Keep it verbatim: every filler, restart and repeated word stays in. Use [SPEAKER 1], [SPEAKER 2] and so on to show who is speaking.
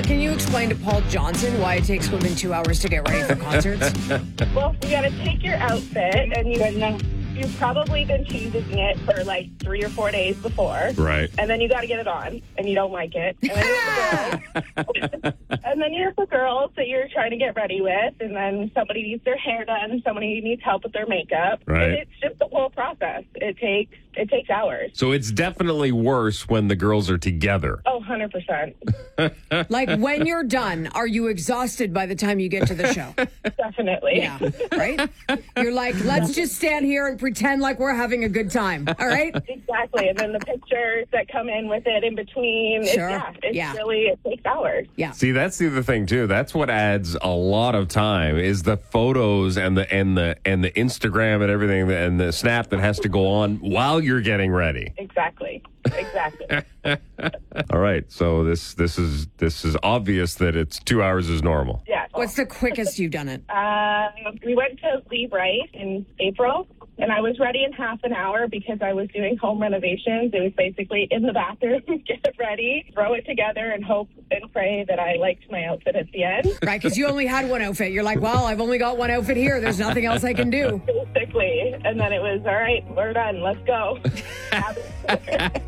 [SPEAKER 1] can you explain to Paul Johnson why it takes women two hours to get ready for concerts?
[SPEAKER 2] Well, you got to take your outfit, and you you've probably been choosing it for like three or four days before.
[SPEAKER 3] Right.
[SPEAKER 2] And then you got to get it on, and you don't like it. And then you're the girl. And then you're the girls that you're trying to get ready with, and then somebody needs their hair done, somebody needs help with their makeup.
[SPEAKER 3] Right.
[SPEAKER 2] And it's just the whole process. It takes it takes hours.
[SPEAKER 3] So it's definitely worse when the girls are together.
[SPEAKER 2] Oh, one hundred percent.
[SPEAKER 1] Like, when you're done, are you exhausted by the time you get to the show?
[SPEAKER 2] Definitely.
[SPEAKER 1] Yeah, right? You're like, let's just stand here and pretend like we're having a good time, all right?
[SPEAKER 2] Exactly. And then the pictures that come in with it in between.
[SPEAKER 1] Sure.
[SPEAKER 2] It's, yeah, it's
[SPEAKER 1] Yeah.
[SPEAKER 2] really, it takes hours.
[SPEAKER 1] Yeah.
[SPEAKER 3] See, that's the other thing too. That's what adds a lot of time is the photos and the and the and the Instagram and everything and the Snap that has to go on while you're getting ready.
[SPEAKER 2] Exactly. Exactly.
[SPEAKER 3] All right. So this this is this is obvious that it's two hours is normal.
[SPEAKER 2] Yeah.
[SPEAKER 1] What's the quickest you've done it?
[SPEAKER 2] Uh, we went to Lee Bright in April, and I was ready in half an hour because I was doing home renovations. It was basically in the bathroom, get it ready, throw it together, and hope and pray that I liked my outfit at the end.
[SPEAKER 1] Right, because you only had one outfit. You're like, well, I've only got one outfit here. There's nothing else I can do.
[SPEAKER 2] Basically. And then it was, all right, we're done. Let's go.